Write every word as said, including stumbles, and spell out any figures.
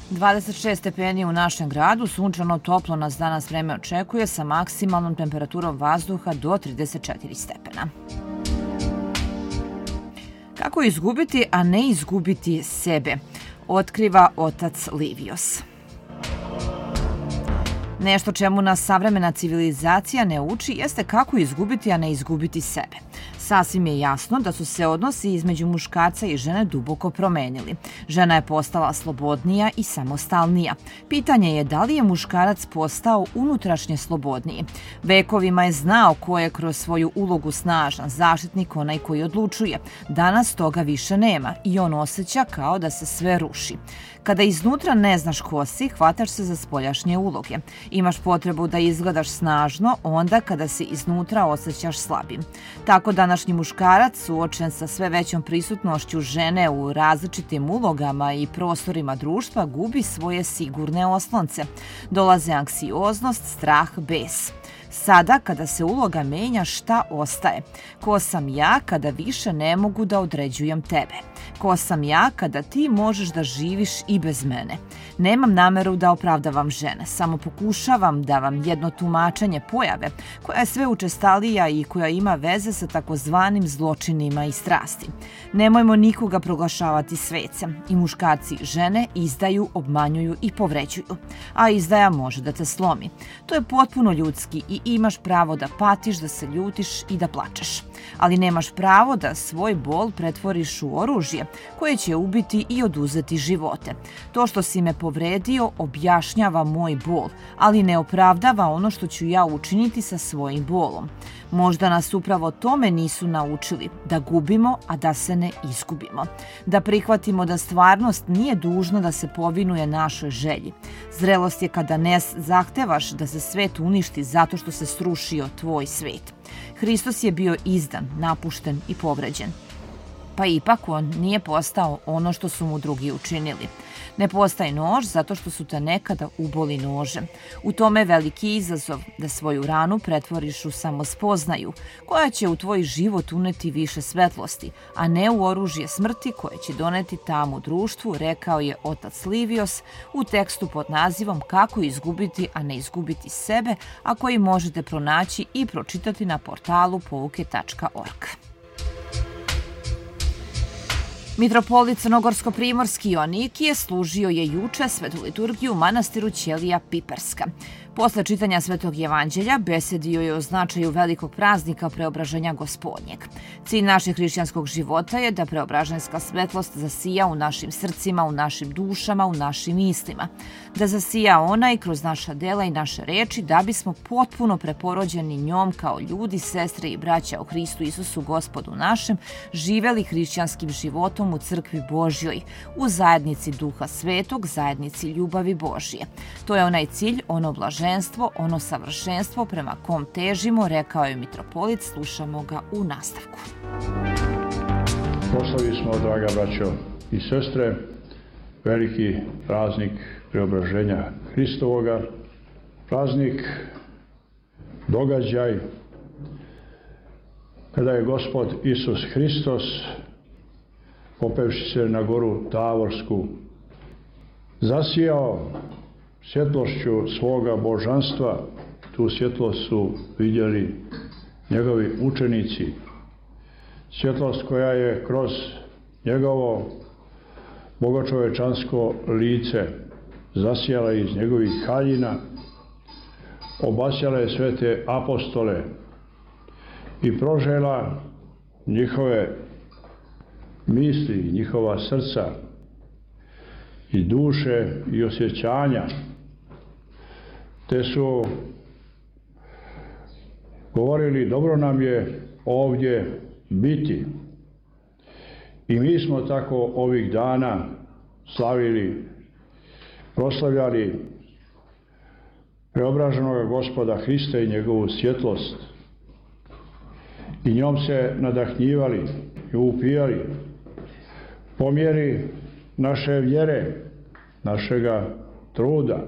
dvadeset šest stepeni u našem gradu, sunčano toplo nas danas vreme očekuje sa maksimalnom temperaturom vazduha do trideset četiri stepena. Kako izgubiti, a ne izgubiti sebe, otkriva otac Livios. Nešto čemu nas savremena civilizacija ne uči jeste kako izgubiti, a ne izgubiti sebe. Sasvim je jasno da su se odnosi između muškarca i žene duboko promenili. Žena je postala slobodnija i samostalnija. Pitanje je da li je muškarac postao unutrašnje slobodniji. Vekovima je znao ko je kroz svoju ulogu snažan, zaštitnik, onaj koji odlučuje. Danas toga više nema i on osjeća kao da se sve ruši. Kada iznutra ne znaš ko si, hvataš se za spoljašnje uloge. Imaš potrebu da izgledaš snažno onda kada se iznutra osjećaš slabim. Tako današnji muškarac, suočen sa sve većom prisutnošću žene u različitim ulogama i prostorima društva, gubi svoje sigurne oslonce. Dolaze anksioznost, strah, bes. Sada, kada se uloga menja, šta ostaje? Ko sam ja kada više ne mogu da određujem tebe? Ko sam ja kada ti možeš da živiš i bez mene? Nemam nameru da opravdavam žene, samo pokušavam da vam jedno tumačenje pojave koja je sve učestalija i koja ima veze sa takozvanim zločinima i strasti. Nemojmo nikoga proglašavati svecem. I muškarci i žene izdaju, obmanjuju i povređuju. A izdaja može da te slomi. To je potpuno ljudski i imaš pravo da patiš, da se ljutiš i da plačeš. Ali nemaš pravo da svoj bol pretvoriš u oružje koje će ubiti i oduzeti živote. To što si me povredio objašnjava moj bol, ali ne opravdava ono što ću ja učiniti sa svojim bolom. Možda nas upravo tome nisu naučili, da gubimo, a da se ne izgubimo. Da prihvatimo da stvarnost nije dužna da se povinuje našoj želji. Zrelost je kada ne zahtevaš da se svet uništi zato što se srušio tvoj svet. Hristos je bio izdan, napušten i povređen. Pa ipak on nije postao ono što su mu drugi učinili. Ne postaje nož zato što su te nekada uboli nožem. U tome je veliki izazov da svoju ranu pretvoriš u samospoznaju, koja će u tvoj život uneti više svetlosti, a ne u oružje smrti koje će doneti tamu društvu, rekao je otac Livios u tekstu pod nazivom Kako izgubiti, a ne izgubiti sebe, a koji možete pronaći i pročitati na portalu pouke tačka org. Mitropolit Crnogorsko-primorski Joanikije služio je juče svetu liturgiju u manastiru Ćelija Piperska. Posle čitanja Svetog evanđelja besedio je o značaju velikog praznika Preobraženja Gospodnjeg. Cilj našeg hrišćanskog života je da preobraženjska svetlost zasija u našim srcima, u našim dušama, u našim mislima. Da zasija ona i kroz naša dela i naše reči, da bismo potpuno preporođeni njom kao ljudi, sestre i braća u Hristu Isusu Gospodu našem, živeli hrišćanskim životom u crkvi Božjoj, u zajednici Duha Svetog, zajednici ljubavi Božje. To je onaj cilj, ono blaženstvo, ono savršenstvo prema kom težimo, rekao je mitropolit, slušamo ga u nastavku. Proslavili smo, draga braćo i sestre, veliki praznik Preobraženja Hristovoga, praznik, događaj, kada je Gospod Isus Hristos, popevši se na goru Tavorsku, zasijao svjetlošću svoga božanstva. Tu svjetlost su vidjeli njegovi učenici. Svjetlost koja je kroz njegovo bogočovečansko lice zasijala iz njegovih haljina, obasjala je sve te apostole i prožela njihove misli, njihova srca i duše i osjećanja, te su govorili dobro nam je ovdje biti. I mi smo tako ovih dana slavili, proslavljali preobraženog Gospoda Hrista i njegovu svjetlost i njom se nadahnjivali i upijali po mjeri naše vjere, našega truda,